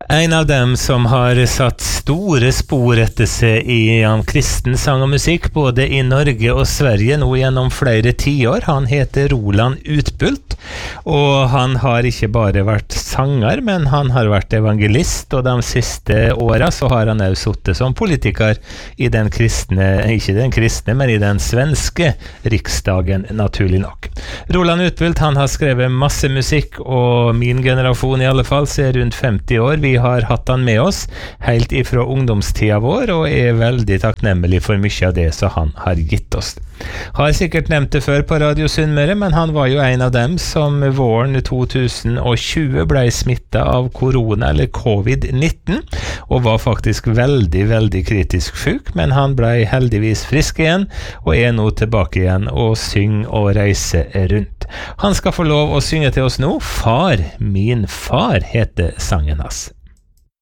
En av dem som har satt store spor etter seg i kristen sang og musikk, både i Norge og Sverige nå gjennom flere tiår. Han heter Roland Utbult, og han har ikke bare vært sanger, men han har vært evangelist, og de siste årene så har han også sittet som politiker i den kristne, ikke den kristne, men i den svenske riksdagen, naturlig nok. Roland Utbult, han har skrevet masse musikk, og min generasjon i alle fall ser rundt 50 år. Vi har hatt han med oss helt ifra ungdomstida vår, og er veldig takknemlig for mye av det som han har gitt oss. Har sikkert nevnt det før på Radio Sunnmøre, men han var jo en av dem som våren 2020 ble smittet av korona, eller covid-19, og var faktisk veldig, veldig kritisk syk, men han ble heldigvis frisk igjen, og er nå tilbake igjen og synger og reiser rundt. Han skal få lov å synge til oss nå. Far, min far, heter sangen hans.